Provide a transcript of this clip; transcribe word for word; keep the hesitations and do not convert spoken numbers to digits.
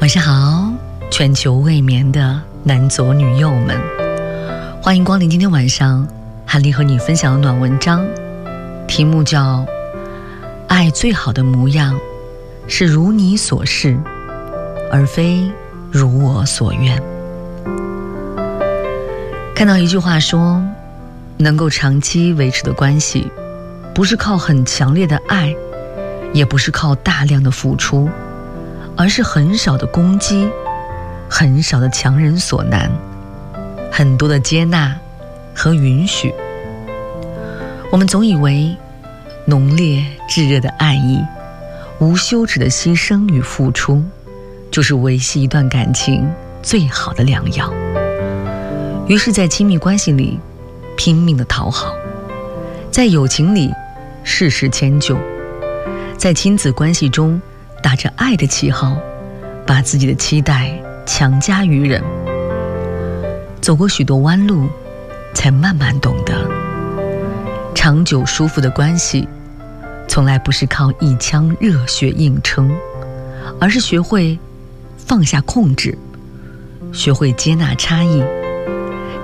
晚上好，全球未眠的男左女右们，欢迎光临今天晚上韩丽和你分享的暖文章，题目叫爱最好的模样是如你所示，而非如我所愿。看到一句话说，能够长期维持的关系，不是靠很强烈的爱，也不是靠大量的付出，而是很少的攻击，很少的强人所难，很多的接纳和允许。我们总以为浓烈炙热的爱意，无休止的牺牲与付出，就是维系一段感情最好的良药。于是在亲密关系里拼命的讨好，在友情里事事迁就，在亲子关系中打着爱的旗号，把自己的期待强加于人。走过许多弯路，才慢慢懂得，长久舒服的关系从来不是靠一腔热血硬撑，而是学会放下控制，学会接纳差异，